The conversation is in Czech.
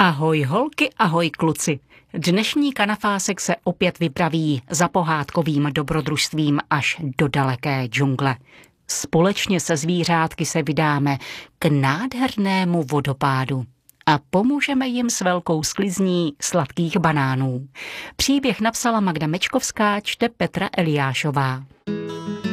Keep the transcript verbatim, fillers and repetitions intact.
Ahoj holky, ahoj kluci. Dnešní kanafásek se opět vypraví za pohádkovým dobrodružstvím až do daleké džungle. Společně se zvířátky se vydáme k nádhernému vodopádu a pomůžeme jim s velkou sklizní sladkých banánů. Příběh napsala Magda Mečkovská, čte Petra Eliášová.